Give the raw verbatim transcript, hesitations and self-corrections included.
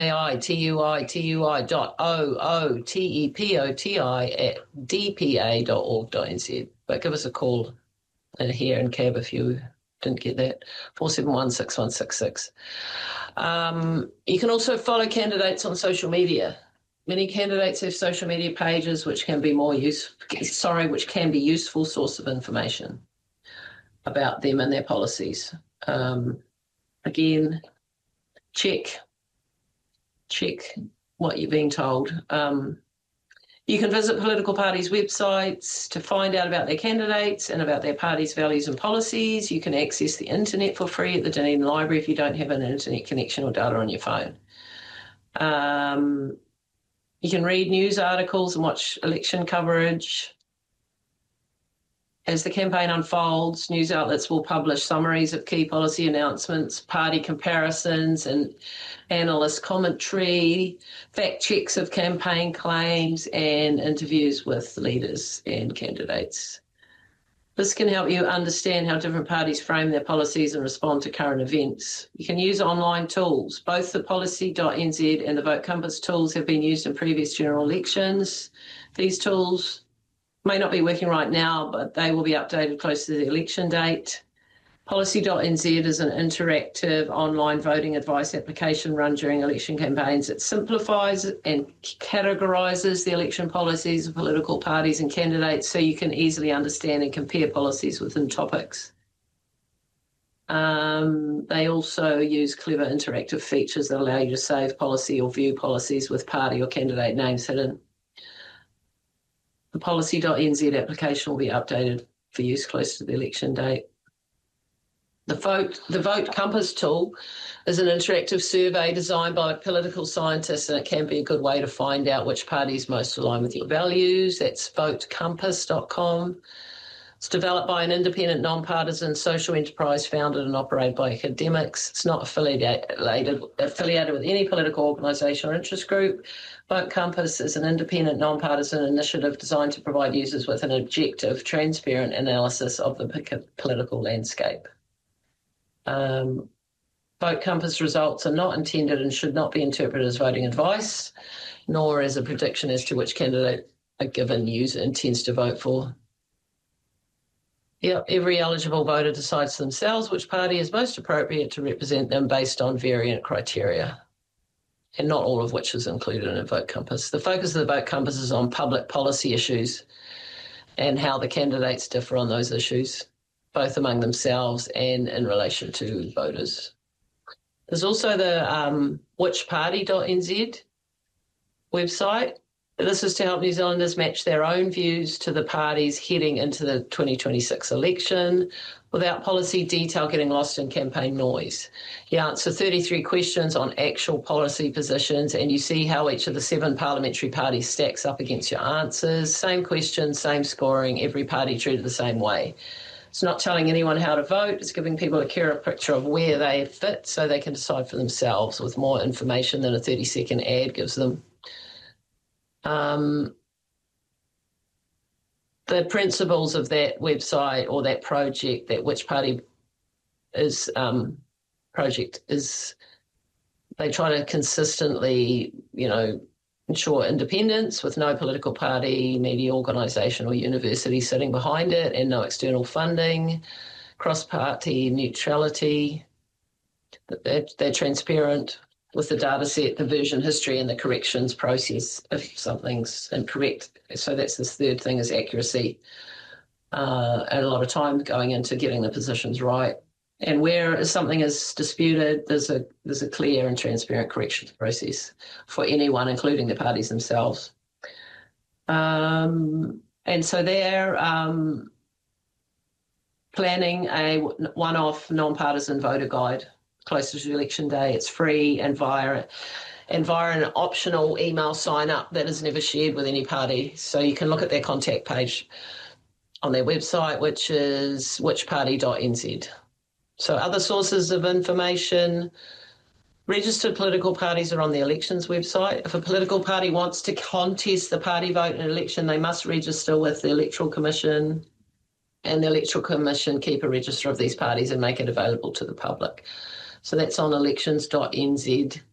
I T U I T U I dot O O T E P O T I at d p a dot org dot n z. But give us a call here in cab if you didn't get that, four seven one, six one six six. Um, you can also follow candidates on social media. Many candidates have social media pages which can be more use, sorry, which can be useful source of information about them and their policies. Um, again, check check what you're being told. Um, you can visit political parties' websites to find out about their candidates and about their party's values and policies. You can access the internet for free at the Dunedin Library if you don't have an internet connection or data on your phone. Um, you can read news articles and watch election coverage. As the campaign unfolds, news outlets will publish summaries of key policy announcements, party comparisons and analyst commentary, fact checks of campaign claims and interviews with leaders and candidates. This can help you understand how different parties frame their policies and respond to current events. You can use online tools. Both the policy dot n z and the Vote Compass tools have been used in previous general elections. These tools may not be working right now, but they will be updated close to the election date. policy dot n z is an interactive online voting advice application run during election campaigns. It simplifies and categorises the election policies of political parties and candidates so you can easily understand and compare policies within topics. Um, they also use clever interactive features that allow you to save policy or view policies with party or candidate names hidden. The policy dot n z application will be updated for use close to the election date. The Vote, the Vote Compass tool is an interactive survey designed by political scientists, and it can be a good way to find out which parties most align with your values. That's vote compass dot com. It's developed by an independent, non-partisan social enterprise founded and operated by academics. It's not affiliated, affiliated with any political organisation or interest group. Vote Compass is an independent, non-partisan initiative designed to provide users with an objective, transparent analysis of the political landscape. Um, Vote Compass results are not intended and should not be interpreted as voting advice, nor as a prediction as to which candidate a given user intends to vote for. Yep, every eligible voter decides for themselves which party is most appropriate to represent them based on variant criteria, and not all of which is included in a Vote Compass. The focus of the Vote Compass is on public policy issues and how the candidates differ on those issues, both among themselves and in relation to voters. There's also the um, which party dot n z website. This is to help New Zealanders match their own views to the parties heading into the twenty twenty-six election without policy detail getting lost in campaign noise. You answer thirty-three questions on actual policy positions and you see how each of the seven parliamentary parties stacks up against your answers. Same questions, same scoring, every party treated the same way. It's not telling anyone how to vote, it's giving people a clearer picture of where they fit so they can decide for themselves with more information than a thirty-second ad gives them. Um, the principles of that website or that project, that which party is um, project is, they try to consistently, you know, ensure independence with no political party, media organisation or university sitting behind it and no external funding, cross-party neutrality, they're, they're transparent with the data set, the version history and the corrections process if something's incorrect. So that's the third thing is accuracy. Uh, and a lot of time going into getting the positions right. And where something is disputed, there's a there's a clear and transparent corrections process for anyone, including the parties themselves. Um, and so they're um, planning a one-off non-partisan voter guide closer to election day. It's free and via and via an optional email sign up that is never shared with any party. So you can look at their contact page on their website, which is which party dot n z. So other sources of information, registered political parties are on the elections website. If a political party wants to contest the party vote in an election, they must register with the Electoral Commission, and the Electoral Commission keep a register of these parties and make it available to the public. So that's on elections dot n z.